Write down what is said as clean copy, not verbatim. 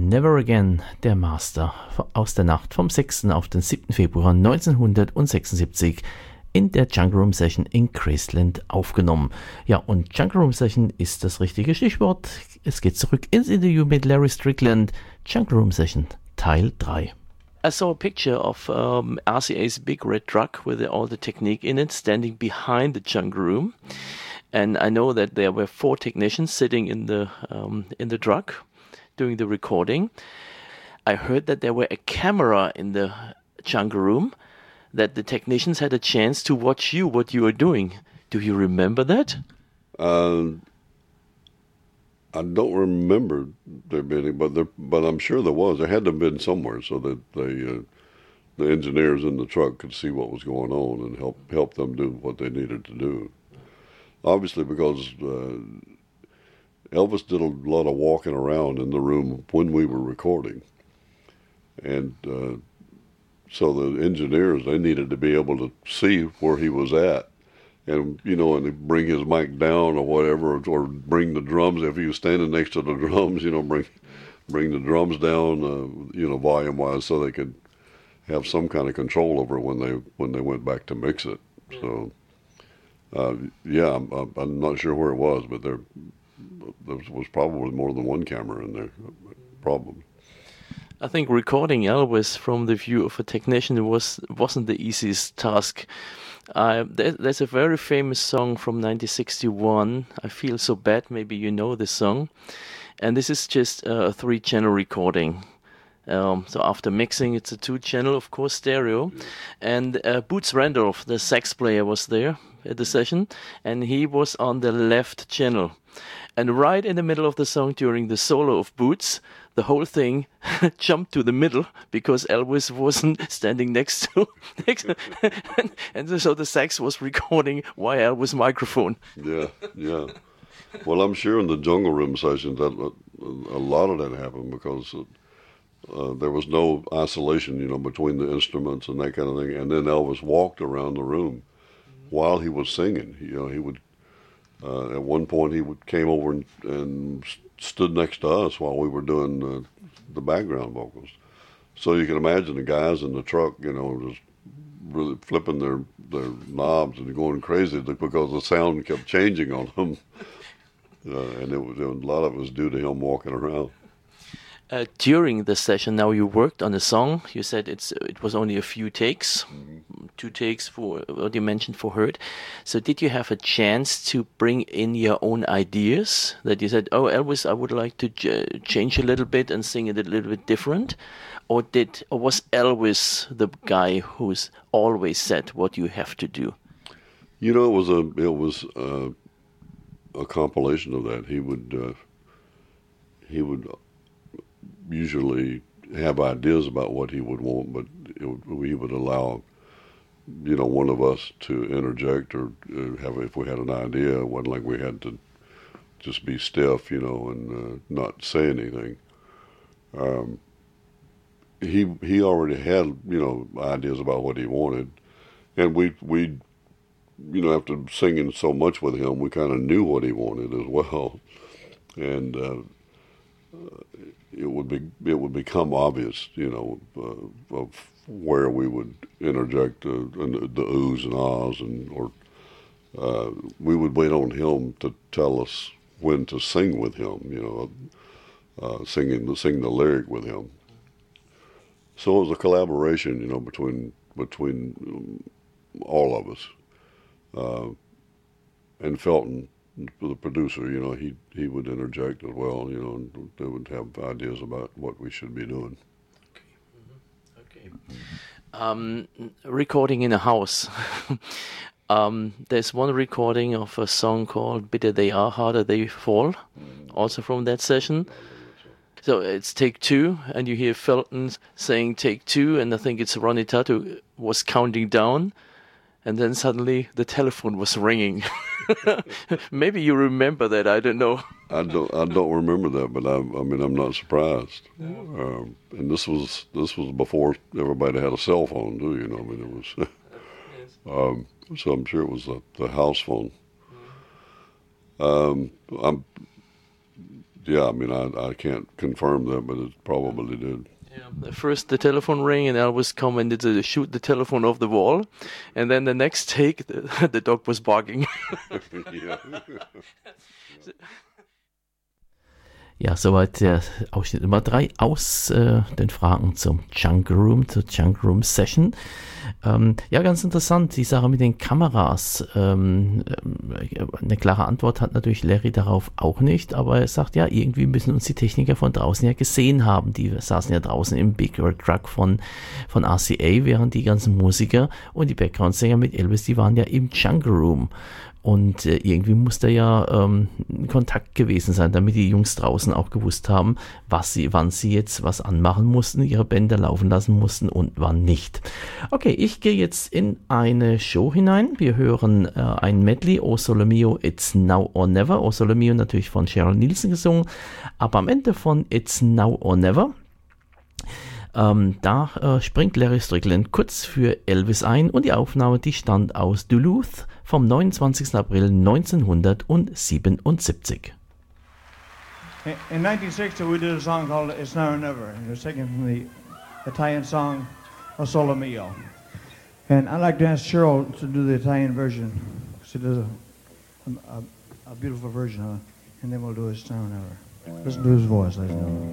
Never Again, der Master aus der Nacht vom 6. auf den 7. Februar 1976 in der Jungle Room Session in Graceland aufgenommen. Ja, und Jungle Room Session ist das richtige Stichwort. Es geht zurück ins Interview mit Larry Strickland, Jungle Room Session Teil 3. I saw a picture of RCA's big red truck with all the technique in it standing behind the Jungle Room. And I know that there were 4 technicians sitting in the truck doing the recording. I heard that there were a camera in the Jungle Room, that the technicians had a chance to watch you, what you were doing. Do you remember that? I don't remember there being, but I'm sure there was. There had to have been somewhere so that the engineers in the truck could see what was going on and help them do what they needed to do. Obviously, because Elvis did a lot of walking around in the room when we were recording, and so the engineers, they needed to be able to see where he was at, and and bring his mic down or whatever, or bring the drums if he was standing next to the drums. Bring the drums down, volume wise, so they could have some kind of control over it when they went back to mix it. So. I'm not sure where it was, but there was probably more than one camera in there, probably. I think recording Elvis from the view of a technician wasn't the easiest task. There's a very famous song from 1961, I Feel So Bad, maybe you know this song, and this is just a 3-channel recording. So after mixing, it's a 2-channel, of course, stereo. And Boots Randolph, the sax player, was there at the session, and he was on the left channel. And right in the middle of the song, during the solo of Boots, the whole thing jumped to the middle because Elvis wasn't standing next to, and so the sax was recording via Elvis' microphone. Yeah. Well, I'm sure in the Jungle Room sessions that a lot of that happened because there was no isolation, between the instruments and that kind of thing. And then Elvis walked around the room while he was singing. He would, at one point, came over and stood next to us while we were doing the background vocals. So you can imagine the guys in the truck, just really flipping their knobs and going crazy because the sound kept changing on them. And a lot of it was due to him walking around. During the session, now you worked on a song. You said it was only a few takes, 2 takes for what you mentioned for Hurt. So did you have a chance to bring in your own ideas? That you said, "Oh, Elvis, I would like to change a little bit and sing it a little bit different," or was Elvis the guy who's always said what you have to do? It was a compilation of that. He would usually have ideas about what he would want, but he would allow, one of us to interject or if we had an idea. It wasn't like we had to just be stiff, and not say anything. He already had, ideas about what he wanted, and we after singing so much with him, we kind of knew what he wanted as well, and it would become obvious, of where we would interject the oohs and ahs, or we would wait on him to tell us when to sing with him, sing the lyric with him. So it was a collaboration, between all of us, and Felton, the producer, he would interject as well, and they would have ideas about what we should be doing. Okay. Recording in a house. There's one recording of a song called Bitter They Are, Harder They Fall, also from that session. So it's take 2, and you hear Felton saying take 2, and I think it's Ronnie Tutt who was counting down. And then suddenly the telephone was ringing. Maybe you remember that. I don't know. I don't remember that, but I'm not surprised. And this was before everybody had a cell phone, too. It was. So I'm sure it was the house phone. Yeah, I mean, I can't confirm that, but it probably did. Yeah. First, the telephone rang, and Elvis commented to shoot the telephone off the wall, and then the next take, the dog was barking. Yeah. Ja, soweit der Ausschnitt Nummer 3 aus den Fragen zum Jungle Room, zur Jungle Room Session. Ja, ganz interessant, die Sache mit den Kameras. Eine klare Antwort hat natürlich Larry darauf auch nicht, aber er sagt, ja, irgendwie müssen uns die Techniker von draußen ja gesehen haben. Die saßen ja draußen im Big Red Truck von RCA, während die ganzen Musiker und die Background-Sänger mit Elvis, die waren ja im Jungle Room. Und irgendwie muss da ja Kontakt gewesen sein, damit die Jungs draußen auch gewusst haben, wann sie jetzt was anmachen mussten, ihre Bänder laufen lassen mussten und wann nicht. Okay, ich gehe jetzt in eine Show hinein. Wir hören ein Medley, O Sole Mio, It's Now or Never. O Sole Mio natürlich von Cheryl Nielsen gesungen, aber am Ende von It's Now or Never, da springt Larry Strickland kurz für Elvis ein und die Aufnahme, die stammt aus Duluth vom 29. April 1977. In 1960 we did a song called It's Now or Never. It was taken from the Italian song O Sole Mio. And I'd like to ask Cheryl to do the Italian version. She does a beautiful version of it. And then we'll do It's Now or Never. Listen to his voice, ladies and gentlemen.